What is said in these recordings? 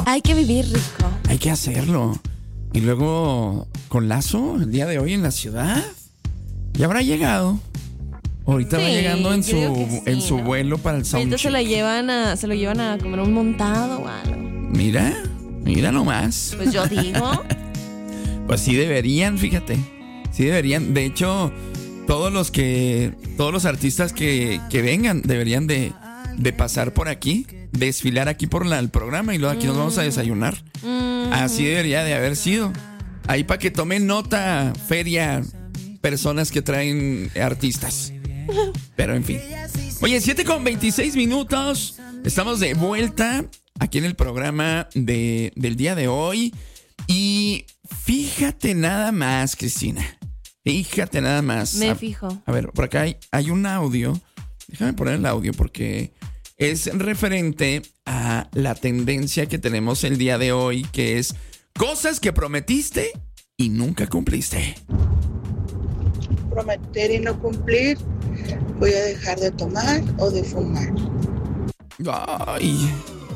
Hay que vivir rico. Hay que hacerlo. Y luego, con Lazo, el día de hoy en la ciudad, ya habrá llegado. Ahorita va llegando en su vuelo para el soundcheck. Ahorita se lo llevan a comer un montado o algo. Mira nomás. Pues yo digo. Pues sí deberían, fíjate. Sí deberían. De hecho, todos los artistas que vengan deberían de pasar por aquí, desfilar aquí por el programa y luego aquí nos vamos a desayunar. Así debería de haber sido. Ahí para que tomen nota, feria, personas que traen artistas. Pero en fin. Oye, 7:26. Estamos de vuelta aquí en el programa del día de hoy. Y fíjate nada más, Cristina. Fíjate nada más. Me fijo. A ver, por acá hay un audio. Déjame poner el audio porque es referente a la tendencia que tenemos el día de hoy, que es cosas que prometiste y nunca cumpliste. Prometer y no cumplir. Voy a dejar de tomar o de fumar. Ay.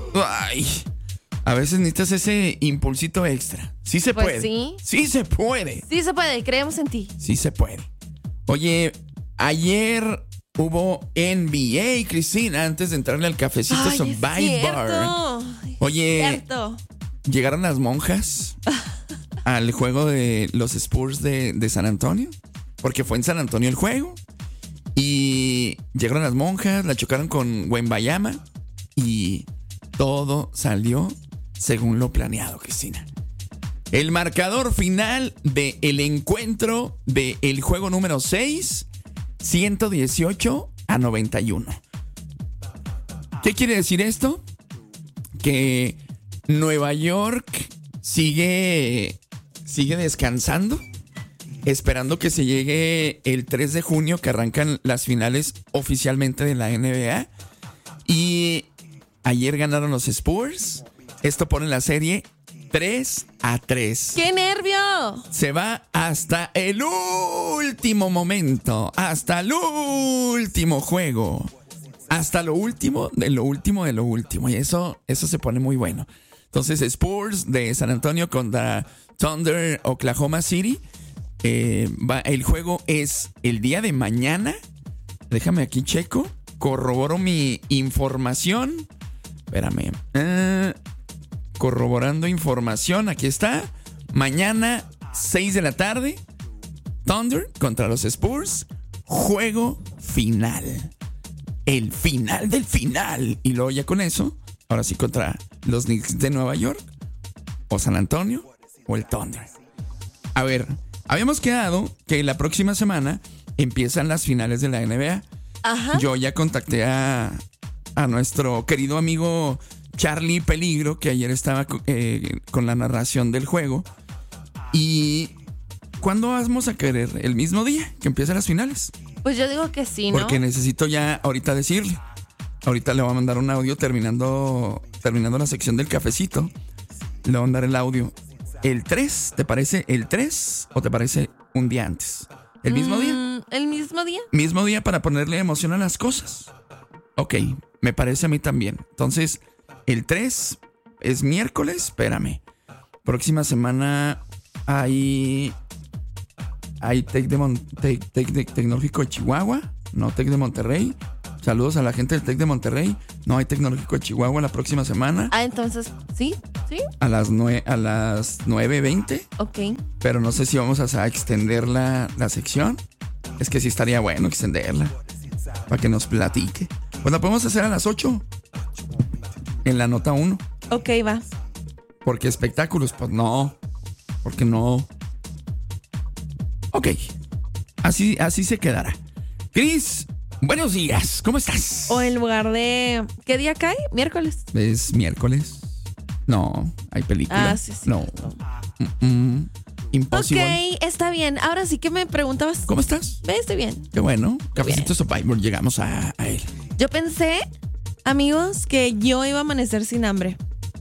A veces necesitas ese impulsito extra. Sí se puede. Sí. Sí se puede. Sí se puede, creemos en ti. Sí se puede. Oye, ayer hubo NBA, Cristina, antes de entrarle al cafecito Survive Bar. Oye, cierto. ¿Llegaron las monjas al juego de los Spurs de San Antonio? Porque fue en San Antonio el juego. Y llegaron las monjas, la chocaron con Wembayama y todo salió según lo planeado, Cristina. El marcador final del encuentro del juego número 6, 118-91. ¿Qué quiere decir esto? Que Nueva York sigue descansando, esperando que se llegue el 3 de junio, que arrancan las finales oficialmente de la NBA. Y ayer ganaron los Spurs. Esto pone la serie 3-3. ¡Qué nervio! Se va hasta el último momento, hasta el último juego, hasta lo último de lo último de lo último. Y eso se pone muy bueno. Entonces, Spurs de San Antonio contra Thunder, Oklahoma City. El juego es el día de mañana. Déjame aquí checo. Corroboro mi información. Espérame. Corroborando información. Aquí está. Mañana, 6 de la tarde. Thunder contra los Spurs. Juego final. El final del final. Y luego ya con eso, ahora sí contra los Knicks de Nueva York. O San Antonio. O el Thunder. A ver, habíamos quedado que la próxima semana empiezan las finales de la NBA. Ajá. Yo ya contacté a nuestro querido amigo Charlie Peligro, que ayer estaba con la narración del juego. ¿Y cuándo vamos a querer? ¿El mismo día que empiezan las finales? Pues yo digo que sí, ¿no? Porque necesito ya ahorita decirle. Ahorita le voy a mandar un audio terminando la sección del cafecito. Le voy a mandar el audio. ¿El 3? ¿Te parece el 3 o te parece un día antes? ¿El mismo día? ¿El mismo día? Mismo día para ponerle emoción a las cosas. Ok, me parece a mí también. Entonces, el 3 es miércoles. Espérame. Próxima semana hay Tecnológico de Chihuahua. No, Tec de Monterrey. Saludos a la gente del Tec de Monterrey. No hay Tecnológico de Chihuahua la próxima semana. Entonces, ¿sí? A las 9:20. Ok. Pero no sé si vamos a extender la sección. Es que sí estaría bueno extenderla para que nos platique. Pues la podemos hacer a las 8 en la nota 1. Ok, va. Porque espectáculos, pues no. Porque no. Ok. Así se quedará. Cris, buenos días. ¿Cómo estás? O en lugar de... ¿Qué día cae? ¿Miércoles? ¿Es miércoles? No, hay película. Sí. No. Imposible. Ok, está bien. Ahora sí que me preguntabas. ¿Cómo estás? Estoy bien. Qué bueno. Cafecito Survivor, llegamos a él. Yo pensé, amigos, que yo iba a amanecer sin hambre.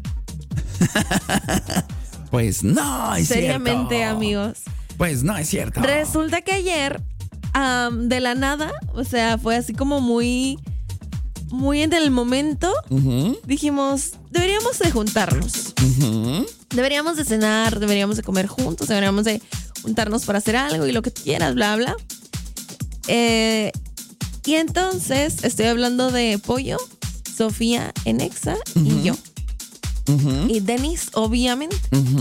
Pues no, es Seriamente, cierto. amigos. Pues no, es cierto. Resulta que ayer, de la nada, o sea, fue así como muy muy en el momento, dijimos, deberíamos de juntarnos. Deberíamos de cenar, deberíamos de comer juntos, deberíamos de juntarnos para hacer algo y lo que quieras, bla, bla. Y entonces estoy hablando de Pollo, Sofía en Exa y yo. Y Denise, obviamente.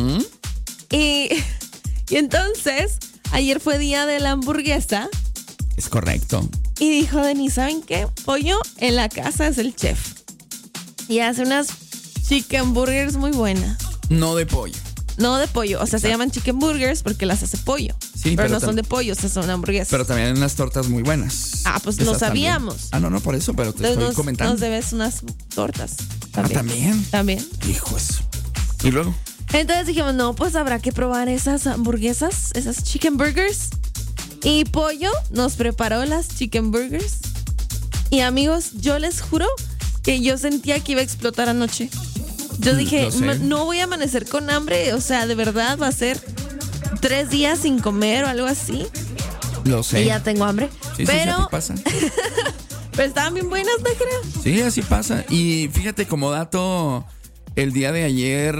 Y entonces, ayer fue día de la hamburguesa. Es correcto. Y dijo Denise, ¿saben qué? Pollo en la casa es el chef. Y hace unas chicken burgers muy buenas. No de pollo. No de pollo, o sea, se llaman chicken burgers porque las hace pollo. Sí, pero no son de pollo, o sea, son hamburguesas. Pero también hay unas tortas muy buenas. Ah, pues lo sabíamos. También. No, por eso, pero te estoy comentando. Nos debes unas tortas. También. También. Hijos. ¿Y luego? Entonces dijimos, no, pues habrá que probar esas hamburguesas, esas chicken burgers. Y Pollo nos preparó las chicken burgers. Y amigos, yo les juro que yo sentía que iba a explotar anoche. Yo dije, no voy a amanecer con hambre. O sea, de verdad va a ser 3 días sin comer o algo así. Lo sé. Y ya tengo hambre. Sí, pero sí, así pasa. Pero estaban bien buenas, ¿no creo? Sí, así pasa. Y fíjate, como dato, el día de ayer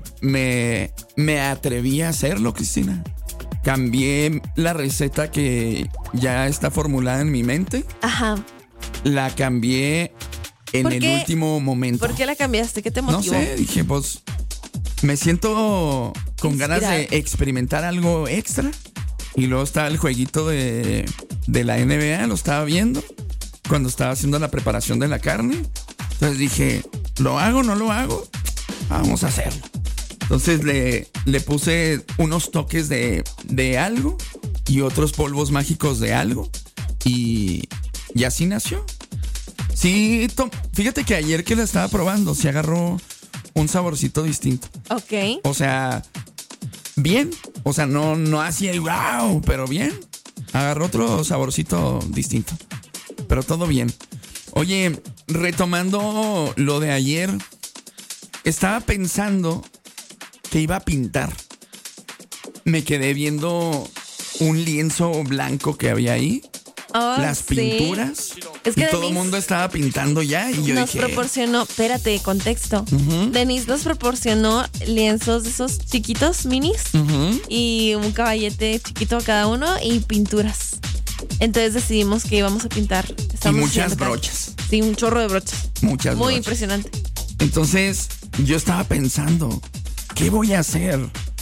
me atreví a hacerlo, Cristina. Cambié la receta que ya está formulada en mi mente. Ajá. La cambié en el último momento. ¿Por qué la cambiaste? ¿Qué te motivó? No sé, dije, pues me siento con ganas de experimentar algo extra. Y luego estaba el jueguito de la NBA, lo estaba viendo cuando estaba haciendo la preparación de la carne. Entonces dije, ¿lo hago o no lo hago? Vamos a hacerlo. Entonces le puse unos toques de algo y otros polvos mágicos de algo. Y así nació. Sí, fíjate que ayer que la estaba probando, se agarró un saborcito distinto. Ok. O sea, bien. O sea, no hacía el wow, pero bien. Agarró otro saborcito distinto. Pero todo bien. Oye, retomando lo de ayer, estaba pensando que iba a pintar. Me quedé viendo un lienzo blanco que había ahí. Las pinturas. Es que y todo el mundo estaba pintando ya. Y yo nos dije, proporcionó, espérate, contexto. Denise nos proporcionó lienzos de esos chiquitos, minis. Y un caballete chiquito cada uno y pinturas. Entonces decidimos que íbamos a pintar. Y muchas brochas. Sí, un chorro de brochas. Muchas Muy brochas. impresionante. Entonces yo estaba pensando, ¿qué voy a hacer?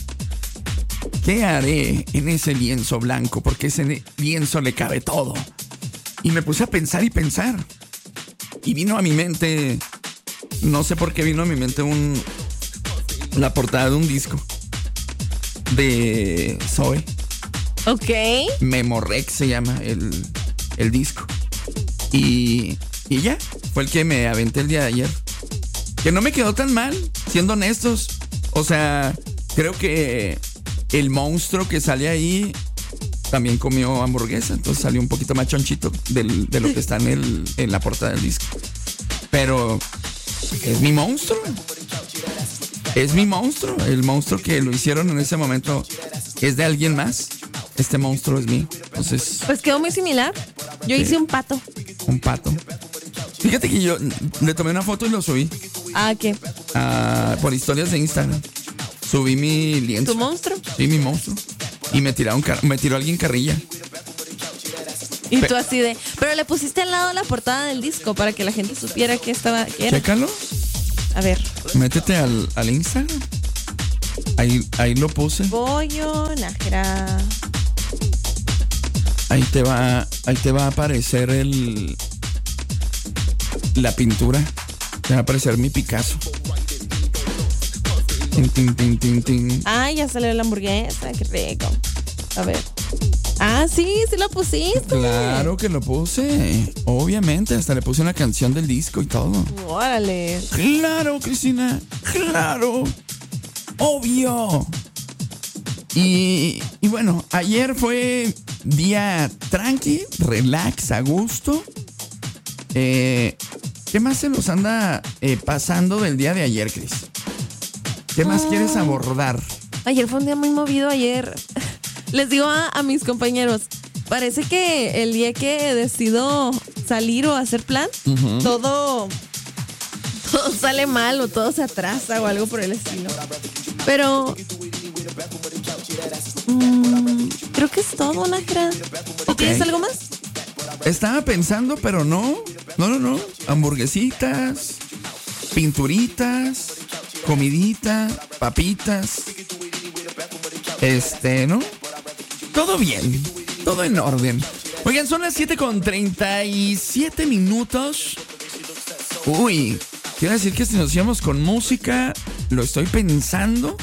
¿Qué haré en ese lienzo blanco? Porque ese lienzo le cabe todo. Y me puse a pensar y pensar. Y vino a mi mente, no sé por qué vino a mi mente la portada de un disco de Zoe. Ok. Memorex se llama el disco. Y ya, fue el que me aventé el día de ayer. Que no me quedó tan mal, siendo honestos. O sea, creo que el monstruo que sale ahí también comió hamburguesa, entonces salió un poquito más chonchito de lo que está en la portada del disco. Pero es mi monstruo. Es mi monstruo. El monstruo que lo hicieron en ese momento es de alguien más. Este monstruo es mío. Entonces, pues quedó muy similar. Yo hice un pato. Un pato. Fíjate que yo le tomé una foto y lo subí. ¿Qué? Por historias de Instagram. Subí mi lienzo. ¿Tu monstruo? Sí, mi monstruo. Y me tiró alguien carrilla. Y tú así de... Pero le pusiste al lado la portada del disco para que la gente supiera qué era. Chécalo. A ver. Métete al Instagram. Ahí lo puse. Pollo Nájera. Ahí te va a aparecer la pintura. Te va a aparecer mi Picasso. Tin, tin, tin, tin. Ya salió la hamburguesa, qué rico. A ver. Sí lo pusiste. Claro que lo puse. Obviamente, hasta le puse una canción del disco y todo. Órale. Claro, Cristina. Claro. Obvio. Y bueno, ayer fue día tranqui, relax, a gusto. ¿Qué más se nos anda pasando del día de ayer, Cris? ¿Qué más quieres abordar? Ayer fue un día muy movido. Ayer les digo a mis compañeros, parece que el día que decido salir o hacer plan, todo sale mal o todo se atrasa o algo por el estilo. Pero creo que es todo, Nájera. ¿O tienes algo más? Estaba pensando, pero no. Hamburguesitas, pinturitas, comidita, papitas. ¿No? Todo bien, todo en orden. Oigan, son las 7:37 minutos. Uy, quiero decir que si nos íbamos con música, lo estoy pensando.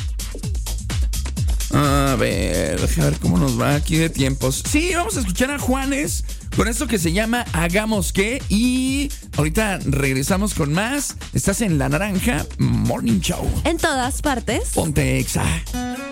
A ver, déjame ver cómo nos va aquí de tiempos. Sí, vamos a escuchar a Juanes con esto que se llama Hagamos Que. Y ahorita regresamos con más. Estás en La Naranja Morning Show. En todas partes. Ponte Exa.